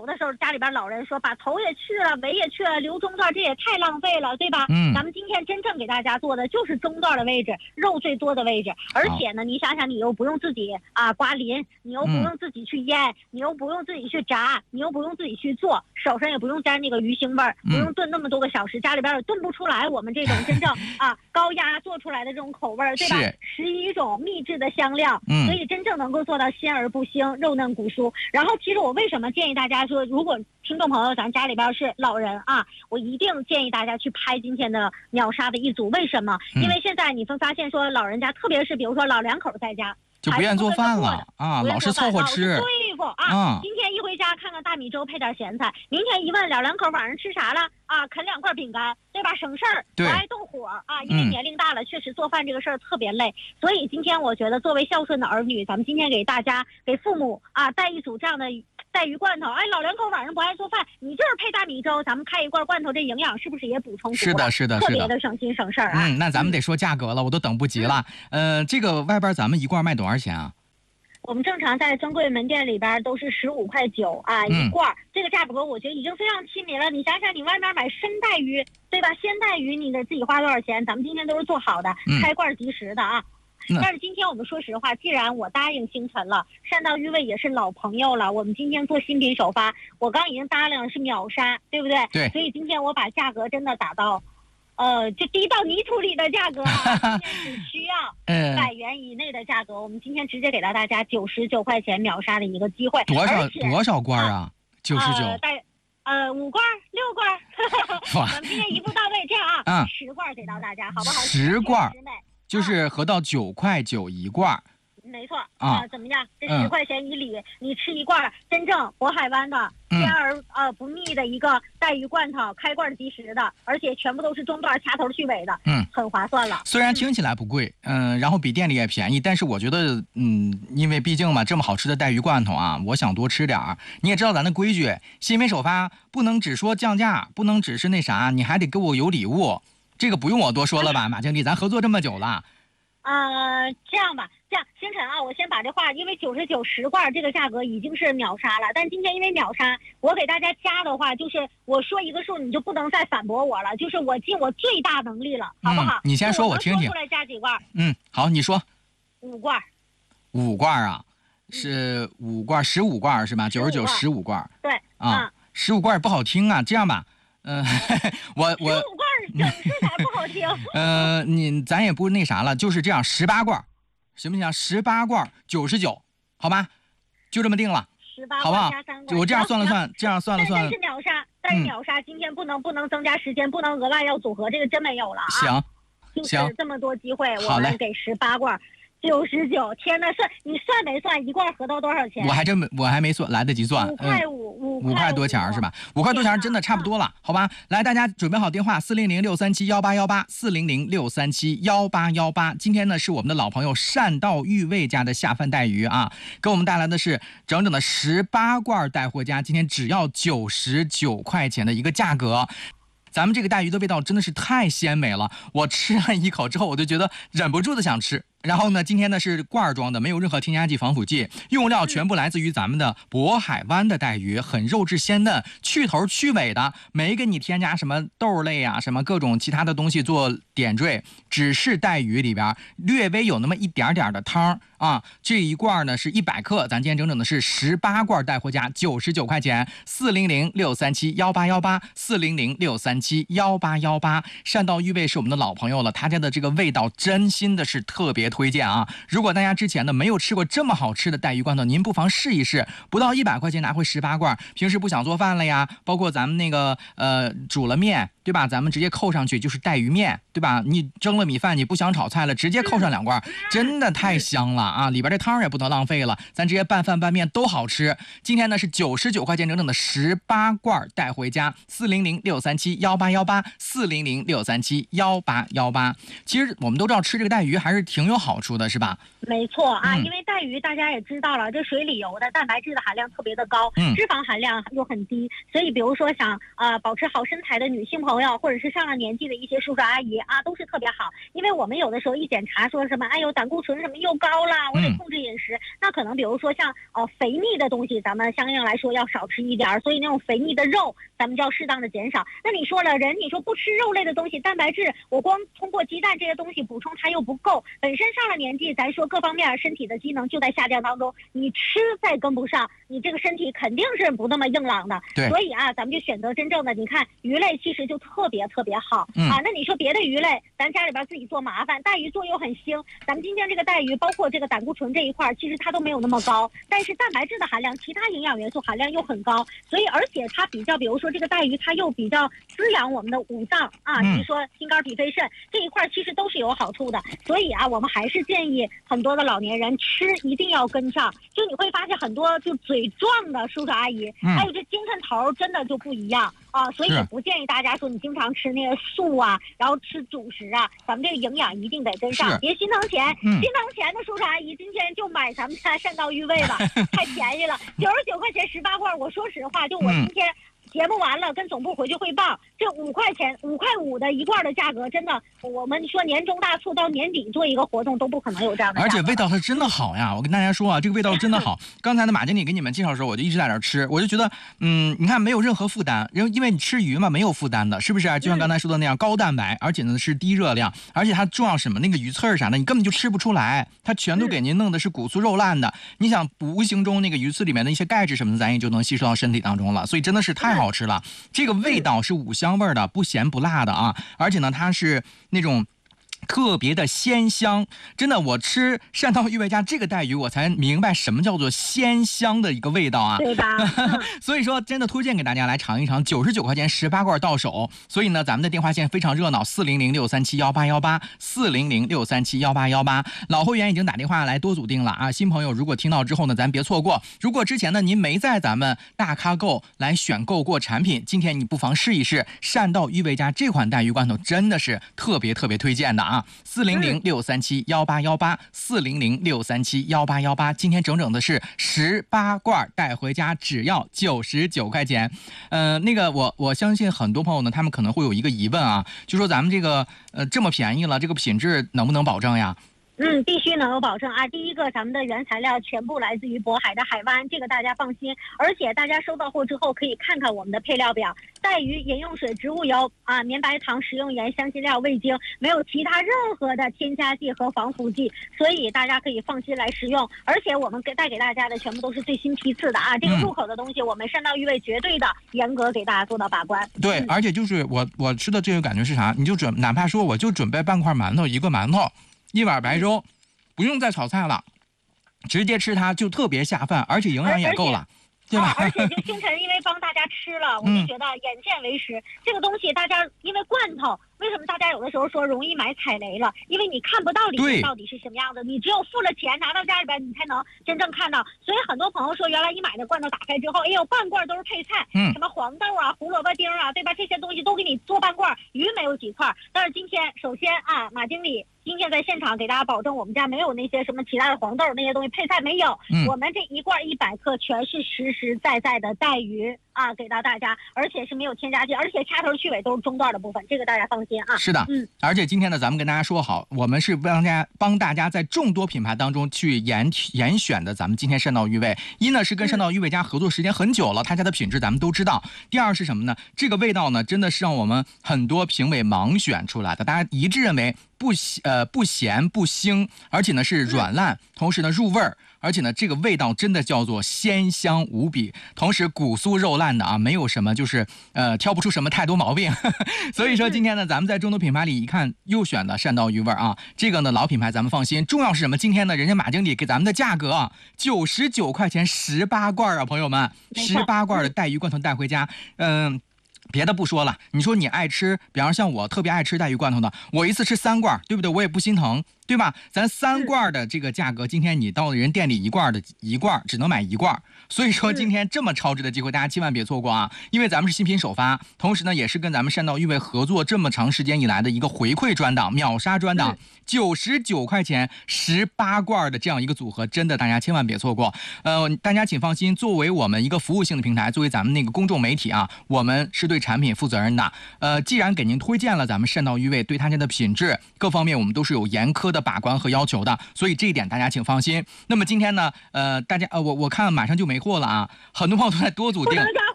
有的时候家里边老人说把头也去了，尾也去了，留中段这也太浪费了，对吧？咱们今天真正给大家做的就是中段的位置，肉最多的位置，而且呢，你想想，你又不用自己刮鳞，你又不用自己去腌，你又不用自己去炸，你又不用自己去做，手上也不用沾那个鱼腥味儿，不用炖那么多个小时，家里边也炖不出来我们这种真正高压做出来的这种口味儿，对吧？11种秘制的香料，所以真正能够做到鲜而不腥，肉嫩骨酥。然后其实我为什么建议大家说，如果听众朋友咱家里边是老人我一定建议大家去拍今天的秒杀的一组。为什么？因为现在你会发现说老人家，特别是比如说老两口在家就不愿做饭了老是凑合吃， 对付今天一回家看看大米粥配点咸菜，明天一问老两口晚上吃啥了啃2块饼干，对吧？省事儿，不爱动火因为年龄大了，确实做饭这个事儿特别累。所以今天我觉得作为孝顺的儿女，咱们今天给大家给父母带一组这样的带鱼罐头，老两口晚上不爱做饭，你就是配大米粥，咱们开一罐罐头，这营养是不是也补充足了？是的，特别的省心省事儿那咱们得说价格了，我都等不及了。这个外边咱们一罐卖多少钱啊？ 我们正常在专柜门店里边都是15.9块一罐，这个价格我觉得已经非常亲民了。你想想，你外面买生带鱼，对吧？鲜带鱼你得自己花多少钱？咱们今天都是做好的，开罐即食的但是今天我们说实话，既然我答应星辰了，善道鱼味也是老朋友了，我们今天做新品首发，我刚已经答应了是秒杀，对不对？ 对。 所以今天我把价格真的打到就滴到泥土里的价格今天只需要100元以内的价格，我们今天直接给到大家99块钱秒杀的一个机会。 多少罐99？ 5罐6罐我们今天一步到位，这样10罐给到大家，好不好 ？10罐就是合到9.9块一罐。 没错怎么样？这10块钱以里，你吃一罐真正渤海湾的鲜而不腻的一个带鱼罐头，开罐即食的，而且全部都是中段掐头去尾的，很划算了。 虽然听起来不贵，然后比店里也便宜，但是我觉得，因为毕竟嘛，这么好吃的带鱼罐头我想多吃点儿。你也知道咱的规矩，新品首发不能只说降价，不能只是那啥，你还得给我有礼物。这个不用我多说了吧，马经理，咱合作这么久了。 这样吧，星辰我先把这话，因为99 10罐这个价格已经是秒杀了，但今天因为秒杀，我给大家加的话，就是我说一个数，你就不能再反驳我了，就是我尽我最大能力了，好不好？ 你先说，我听听。 说出来加几罐？ 好，你说。 5罐。 5罐是5罐，15罐是吧？99 15罐。 对。 15罐不好听啊，这样吧。我 15罐整数才不好听。 咱也不那啥了，就是这样，18罐，行不行？18罐99，好吧？就这么定了，18罐加3罐。我这样算了算， 但是秒杀，秒杀，今天不能增加时间，不能额外要组合，这个真没有了行， 就是这么多机会，我们给18罐。99，天哪！你算没算一罐合到多少钱？ 我还没算，来得及算。5块多钱是吧？5块多钱真的差不多了，好吧？来，大家准备好电话400-637-1818，400-637-1818。今天呢是我们的老朋友善道玉味家的下饭带鱼给我们带来的是整整的18罐带货价，今天只要99块钱的一个价格。咱们这个带鱼的味道真的是太鲜美了，我吃了一口之后，我就觉得忍不住的想吃。然后呢，今天呢是罐装的，没有任何添加剂、防腐剂，用料全部来自于咱们的渤海湾的带鱼，很肉质鲜嫩，去头去尾的，没给你添加什么豆类什么各种其他的东西做点缀，只是带鱼里边略微有那么一点点的汤这一罐呢是100克，咱今天整整的是18罐带货价99块钱，400-637-1818，400-637-1818。善道玉味是我们的老朋友了，他家的这个味道真心的是特别推荐如果大家之前呢没有吃过这么好吃的带鱼罐头，您不妨试一试，不到100块钱拿回18罐，平时不想做饭了呀，包括咱们那个煮了面，对吧？咱们直接扣上去就是带鱼面，对吧？你蒸了米饭，你不想炒菜了，直接扣上2罐，真的太香了里边这汤也不能浪费了，咱直接拌饭拌面都好吃。今天呢是99块钱整整的18罐带回家，400-637-1818，400-637-1818。其实我们都知道吃这个带鱼还是挺有好处的，是吧？ 没错因为带鱼大家也知道了，这水里游的蛋白质的含量特别的高，脂肪含量又很低，所以比如说想保持好身材的女性朋朋友或者是上了年纪的一些叔叔阿姨啊，都是特别好。因为我们有的时候一检查说什么，哎呦胆固醇什么又高了，我得控制饮食。那可能比如说像肥腻的东西，咱们相应来说要少吃一点，所以那种肥腻的肉咱们就要适当的减少。那你说了，你说不吃肉类的东西，蛋白质我光通过鸡蛋这些东西补充它又不够，本身上了年纪，咱说各方面身体的机能就在下降当中，你吃再跟不上，你这个身体肯定是不那么硬朗的。所以啊，咱们就选择真正的，你看鱼类其实就特别特别好啊。那你说别的鱼类，咱家里边自己做麻烦，带鱼做又很腥。咱们今天这个带鱼，包括这个胆固醇这一块，其实它都没有那么高，但是蛋白质的含量、其他营养元素含量又很高，所以而且它比较，比如说这个带鱼，它又比较滋养我们的五脏啊，比如说心肝脾肺肾这一块，其实都是有好处的。所以啊，我们还是建议很多的老年人吃一定要跟上。就你会发现很多就嘴壮的叔叔阿姨，还有这精神头真的就不一样啊，所以也不建议大家说你经常吃那个素啊，然后吃主食啊，咱们这个营养一定得跟上，别心疼钱。心疼钱的叔叔阿姨，今天就买咱们家善道育味吧，太便宜了，99块钱18罐。我说实话，就我今天节目完了跟总部回去汇报，这5块钱5块5的一罐的价格，真的我们说年终大促到年底做一个活动都不可能有这样的价格。 而且味道是真的好呀，我跟大家说啊，这个味道真的好。刚才的马经理给你们介绍的时候，我就一直在那吃，我就觉得你看没有任何负担，因为你吃鱼嘛没有负担的，是不是就像刚才说的那样，高蛋白，而且呢是低热量，而且它重要什么，那个鱼刺儿啥的你根本就吃不出来，它全都给您弄的是骨酥肉烂的。你想无形中那个鱼刺里面的一些钙质什么的，咱也就能吸收到身体当中了，所以真的是太好吃了。这个味道是五香味的，不咸不辣的啊，而且呢它是那种特别的鲜香，真的，我吃善道育味家这个带鱼，我才明白什么叫做鲜香的一个味道啊， 对吧？ 所以说，真的推荐给大家来尝一尝，99块钱18罐到手。所以呢，咱们的电话线非常热闹，400-637-1818，400-637-1818。老会员已经打电话来多组定了啊，新朋友如果听到之后呢，咱别错过。如果之前呢您没在咱们大咖购来选购过产品，今天你不妨试一试善道育味家这款带鱼罐头，真的是特别推荐的啊！400-637-1818，400-637-1818，今天整整的是18罐带回家，只要99块钱。那个我相信很多朋友呢，他们可能会有一个疑问啊，就说咱们这个这么便宜了，这个品质能不能保证呀？ 必须能有保证啊！第一个，咱们的原材料全部来自于渤海的海湾，这个大家放心。而且大家收到货之后可以看看我们的配料表，带鱼、饮用水、植物油啊、绵白糖、食用盐、香辛料、味精，没有其他任何的添加剂和防腐剂，所以大家可以放心来食用。而且我们带给大家的全部都是最新批次的啊，这个入口的东西，我们善道育味绝对的严格给大家做到把关。 对，而且就是我吃的这个感觉是啥？你就哪怕说我就准备半块馒头，一个馒头。1碗白粥，不用再炒菜了，直接吃它就特别下饭，而且营养也够了，对吧？ 而且就星辰因为帮大家吃了，我就觉得眼见为实。这个东西大家因为罐头，为什么大家有的时候说容易买踩雷了？因为你看不到里面到底是什么样的，你只有付了钱拿到家里边，你才能真正看到。所以很多朋友说，原来你买的罐头打开之后，哎呦，半罐都是配菜，什么黄豆啊、胡萝卜丁啊，对吧？这些东西都给你做半罐，鱼没有几块。但是今天首先啊，马经理今天在现场给大家保证，我们家没有那些什么其他的黄豆那些东西，配菜没有。我们这一罐100克全是实实在在的带鱼啊，给到大家，而且是没有添加剂，而且掐头去尾都是中段的部分，这个大家放心啊。 是的，而且今天呢，咱们跟大家说好，我们是帮大家在众多品牌当中去严选的，咱们今天善道育味。一呢是跟善道育味家合作时间很久了，他家的品质咱们都知道。第二是什么呢？这个味道呢，真的是让我们很多评委盲选出来的，大家一致认为不咸不腥，而且呢是软烂，同时呢入味儿。而且呢，这个味道真的叫做鲜香无比，同时骨酥肉烂的啊，没有什么就是挑不出什么太多毛病。所以说今天呢，咱们在众多品牌里一看，又选了善道育味啊，这个呢老品牌咱们放心。重要是什么？今天呢，人家马经理给咱们的价格啊，99块钱18罐啊，朋友们，18罐的带鱼罐头带回家，别的不说了，你说你爱吃，比方像我特别爱吃带鱼罐头的，我一次吃3罐，对不对？我也不心疼。 对吧？咱3罐的这个价格，今天你到人店里1罐只能买1罐，所以说今天这么超值的机会，大家千万别错过啊！因为咱们是新品首发，同时呢也是跟咱们善道玉味合作这么长时间以来的一个回馈专档、秒杀专档，99块钱18罐的这样一个组合，真的大家千万别错过。大家请放心，作为我们一个服务性的平台，作为咱们那个公众媒体啊，我们是对产品负责任的。既然给您推荐了咱们善道玉味，对它家的品质各方面我们都是有严苛的把关和要求的，所以这一点大家请放心。那么今天呢，大家我看马上就没货了啊，很多朋友都在多组订。 不能加